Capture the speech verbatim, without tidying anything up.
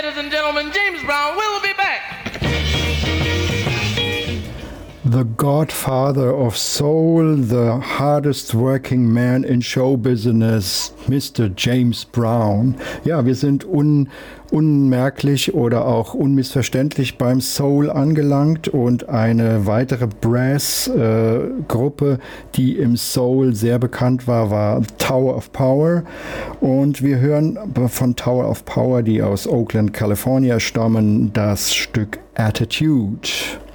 ladies and gentlemen, James Brown will be back. The godfather of soul, the hardest working man in show business, Mister James Brown. Ja, wir sind un, unmerklich oder auch unmissverständlich beim Soul angelangt und eine weitere Brass-Gruppe, äh, die im Soul sehr bekannt war, war Tower of Power. Und wir hören von Tower of Power, die aus Oakland, California stammen, das Stück Attitude.